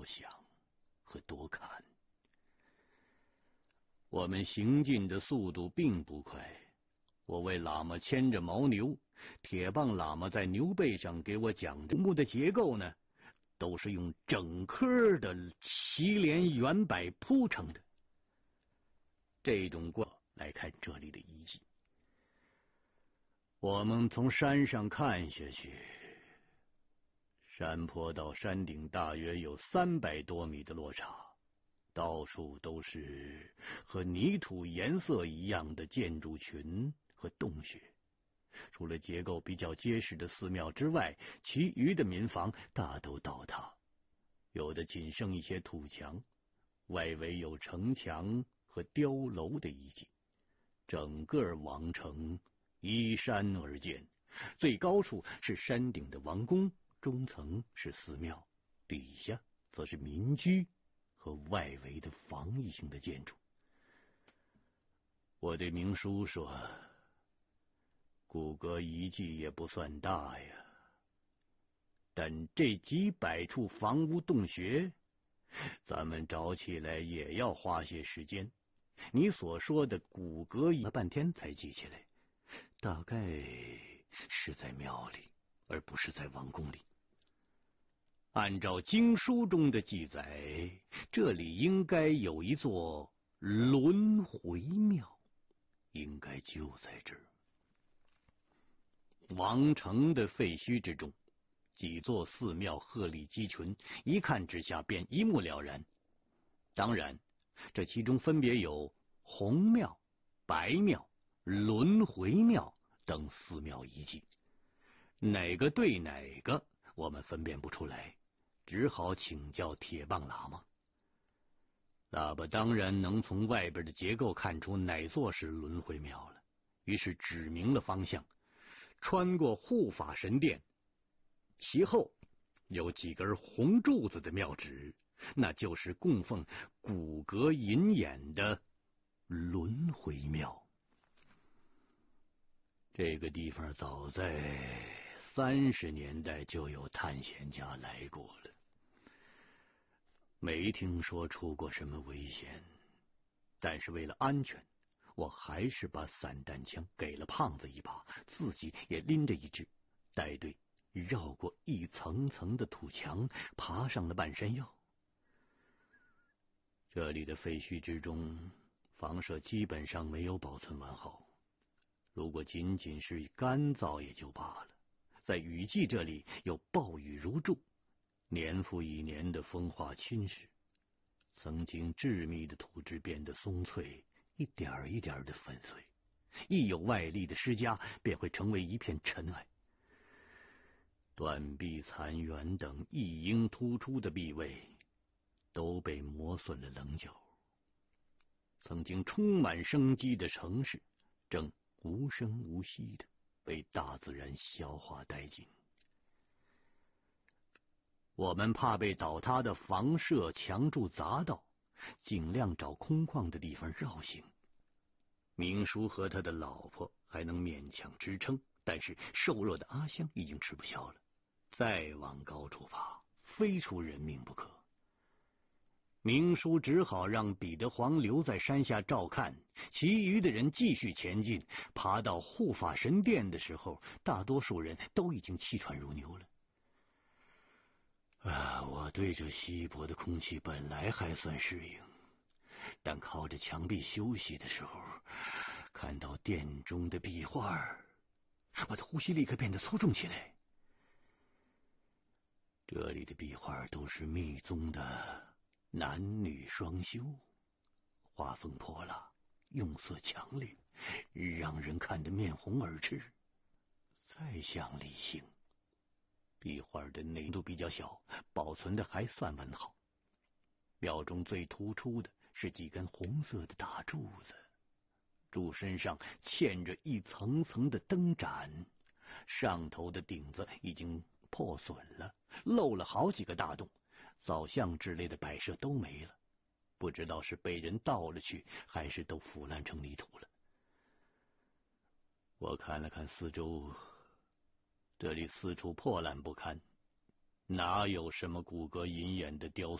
多想和多看。我们行进的速度并不快，我为喇嘛牵着牦牛，铁棒喇嘛在牛背上给我讲着木的结构呢，都是用整棵的祁连圆柏铺成的。这种过来看这里的遗迹，我们从山上看下去，山坡到山顶大约有300多米的落差，到处都是和泥土颜色一样的建筑群和洞穴。除了结构比较结实的寺庙之外，其余的民房大都倒塌，有的仅剩一些土墙，外围有城墙和碉楼的遗迹。整个王城依山而建，最高处是山顶的王宫，中层是寺庙，底下则是民居和外围的防御性的建筑。我对明叔说，古阁遗迹也不算大呀，但这几百处房屋洞穴，咱们找起来也要花些时间。你所说的古阁了半天才记起来，大概是在庙里，而不是在王宫里。按照经书中的记载，这里应该有一座轮回庙，应该就在这儿。王城的废墟之中，几座寺庙鹤立鸡群，一看之下便一目了然。当然，这其中分别有红庙、白庙、轮回庙等寺庙遗迹，哪个对哪个我们分辨不出来，只好请教铁棒喇嘛。喇叭当然能从外边的结构看出哪座是轮回庙了，于是指明了方向，穿过护法神殿，其后有几根红柱子的庙址，那就是供奉骨骼银眼的轮回庙。这个地方早在30年代就有探险家来过了，没听说出过什么危险，但是为了安全，我还是把散弹枪给了胖子一把，自己也拎着一支，带队绕过一层层的土墙，爬上了半山腰。这里的废墟之中，房舍基本上没有保存完好，如果仅仅是干燥也就罢了，在雨季这里有暴雨如注，年复一年的风化侵蚀，曾经致密的土质变得松脆，一点一点的粉碎，一有外力的施加，便会成为一片尘埃。断壁残垣等一应突出的壁位都被磨损了棱角，曾经充满生机的城市正无声无息的被大自然消化殆尽。我们怕被倒塌的房舍墙柱砸到，尽量找空旷的地方绕行。明叔和他的老婆还能勉强支撑，但是瘦弱的阿香已经吃不消了，再往高处爬，非出人命不可。明叔只好让彼得黄留在山下照看，其余的人继续前进。爬到护法神殿的时候，大多数人都已经气喘如牛了。我对这稀薄的空气本来还算适应，但靠着墙壁休息的时候，看到殿中的壁画，我的呼吸立刻变得粗重起来。这里的壁画都是密宗的男女双修，画风泼辣，用色强烈，让人看得面红耳赤。再像理性，壁画的内度比较小，保存的还算完好。庙中最突出的是几根红色的大柱子，柱身上嵌着一层层的灯盏，上头的顶子已经破损了，漏了好几个大洞，造像之类的摆设都没了，不知道是被人盗了去，还是都腐烂成泥土了。我看了看四周，这里四处破烂不堪，哪有什么骨骼银眼的雕